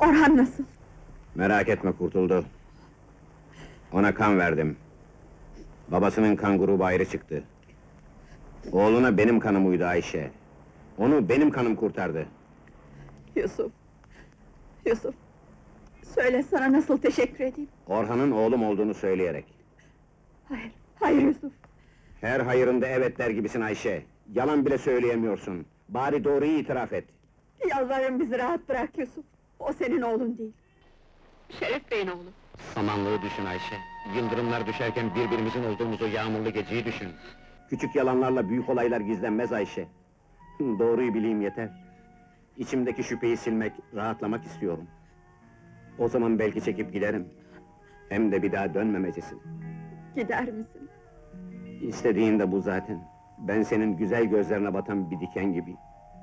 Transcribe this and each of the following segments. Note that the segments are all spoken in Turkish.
Orhan nasıl? Merak etme, kurtuldu. Ona kan verdim. Babasının kan grubu ayrı çıktı. Oğluna benim kanım uydu Ayşe. Onu benim kanım kurtardı. Yusuf! Yusuf! Söyle, sana nasıl teşekkür edeyim? Orhan'ın oğlum olduğunu söyleyerek. Hayır, hayır Yusuf! Her hayırında evet der gibisin Ayşe. Yalan bile söyleyemiyorsun. Bari doğruyu itiraf et. Yalvarırım, bizi rahat bırak Yusuf! O senin oğlun değil! Şeref Bey'in oğlu! Samanlığı düşün Ayşe. Yıldırımlar düşerken birbirimizin olduğumuz o yağmurlu geceyi düşün. Küçük yalanlarla büyük olaylar gizlenmez Ayşe. Doğruyu bileyim yeter. İçimdeki şüpheyi silmek, rahatlamak istiyorum. O zaman belki çekip giderim. Hem de bir daha dönmemecesine. Gider misin? İstediğin de bu zaten. Ben senin güzel gözlerine batan bir diken gibiyim.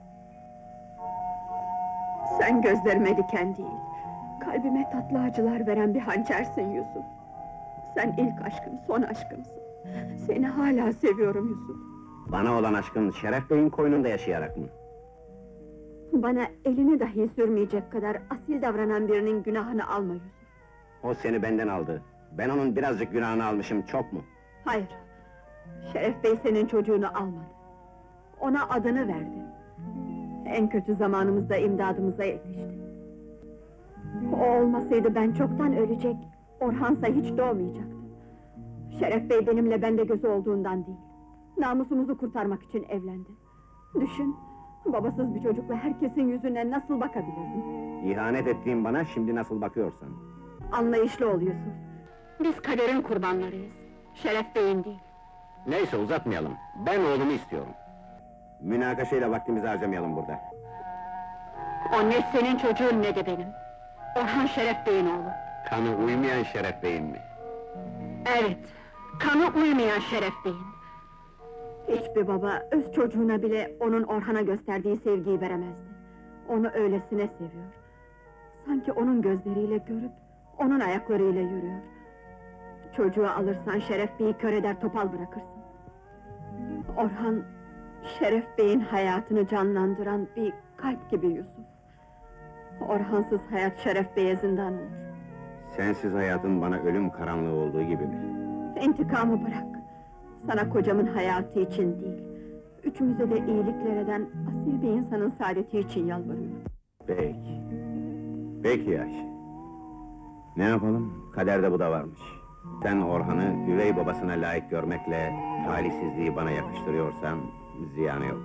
Sen gözlerime diken değil, kalbime tatlı acılar veren bir hançersin Yusuf! Sen ilk aşkım, son aşkımsın! Seni hala seviyorum Yusuf! Bana olan aşkın Şeref Bey'in koynunda yaşayarak mı? Bana elini dahi sürmeyecek kadar asil davranan birinin günahını alma Yusuf! O seni benden aldı. Ben onun birazcık günahını almışım, çok mu? Hayır! Şeref Bey senin çocuğunu almadı! Ona adını verdi! En kötü zamanımızda imdadımıza yetişti! O olmasaydı ben çoktan ölecek, Orhan'sa hiç doğmayacaktı! Şeref Bey benimle bende gözü olduğundan değil, namusumuzu kurtarmak için evlendi! Düşün, babasız bir çocukla herkesin yüzüne nasıl bakabilirdim? İhanet ettiğin bana şimdi nasıl bakıyorsan. Anlayışlı ol Yusuf! Biz kaderin kurbanlarıyız, Şeref Bey'in değil! Neyse uzatmayalım, ben oğlumu istiyorum. Münakaşayla vaktimizi harcamayalım burada. O ne senin çocuğun ne de benim! Orhan Şeref Bey'in oğlu! Kanı uymayan Şeref Bey'in mi? Evet, kanı uymayan Şeref Bey'in! Hiçbir baba, öz çocuğuna bile onun Orhan'a gösterdiği sevgiyi veremezdi. Onu öylesine seviyor. Sanki onun gözleriyle görüp, onun ayaklarıyla yürüyor. Çocuğu alırsan Şeref Bey'i kör eder, topal bırakırsın. Orhan, Şeref Bey'in hayatını canlandıran bir kalp gibi Yusuf. Orhansız hayat Şeref Bey'e zindan olur. Sensiz hayatın bana ölüm karanlığı olduğu gibi mi? İntikamı bırak! Sana kocamın hayatı için değil, üçümüze de iyilikler eden asil bir insanın saadeti için yalvarıyorum. Peki. Peki Ayşe. Ne yapalım, kaderde bu da varmış. Sen Orhan'ı üvey babasına layık görmekle talihsizliği bana yakıştırıyorsan ziyanı yok.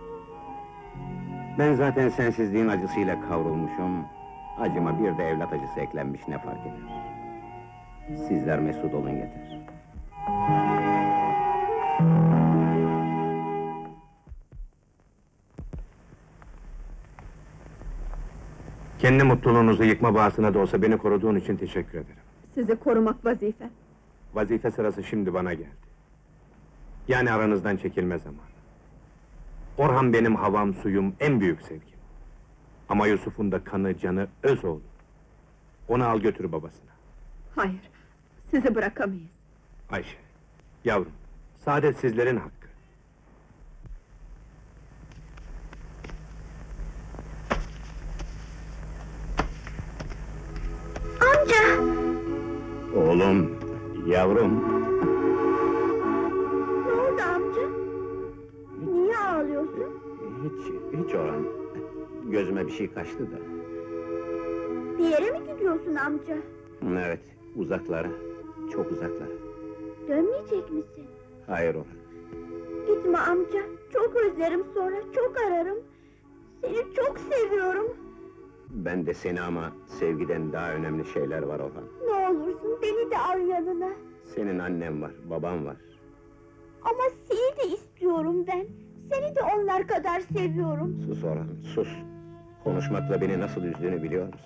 Ben zaten sensizliğin acısıyla kavrulmuşum. Acıma bir de evlat acısı eklenmiş, ne fark eder? Sizler mesut olun yeter. Kendi mutluluğunuzu yıkma bahasına da olsa beni koruduğun için teşekkür ederim. Sizi korumak vazife. Vazife sırası şimdi bana geldi. Yani aranızdan çekilme zamanı. Orhan benim havam, suyum, en büyük sevgim. Ama Yusuf'un da kanı, canı, öz oğlu. Onu al götür babasına. Hayır, sizi bırakamayız. Ayşe, yavrum, saadet sizlerin hakkı. Amca! Oğlum, yavrum. Ne oldu amca? Niye ağlıyorsun? Hiç Orhan. Gözüme bir şey kaçtı da. Bir yere mi gidiyorsun amca? Evet, uzaklara, çok uzaklara. Dönmeyecek misin? Hayır Orhan. Gitme amca, çok özlerim sonra, çok ararım. Seni çok seviyorum. Ben de seni, ama sevgiden daha önemli şeyler var Orhan. Ne olursun beni de al yanına. Senin annen var, baban var. Ama seni de istiyorum ben. Seni de onlar kadar seviyorum. Sus Orhan, sus! Konuşmakla beni nasıl üzdüğünü biliyor musun?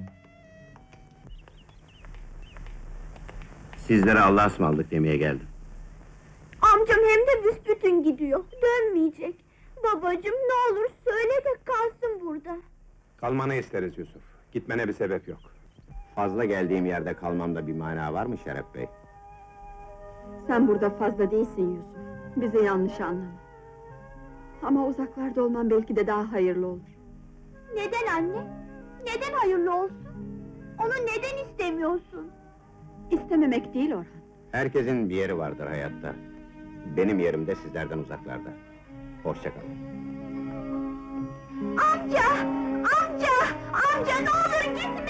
Sizlere Allah'a ısmarladık demeye geldim. Amcam hem de büsbütün gidiyor, dönmeyecek. Babacığım ne olur söyle de kalsın burada. Kalmanı isteriz Yusuf. Gitmene bir sebep yok. Fazla geldiğim yerde kalmamda bir mana var mı Şeref Bey? Sen burada fazla değilsin Yusuf. Bizi yanlış anlama. Ama uzaklarda olman belki de daha hayırlı olur. Neden anne? Neden hayırlı olsun? Onu neden istemiyorsun? İstememek değil Orhan. Herkesin bir yeri vardır hayatta. Benim yerim de sizlerden uzaklarda. Hoşça kalın.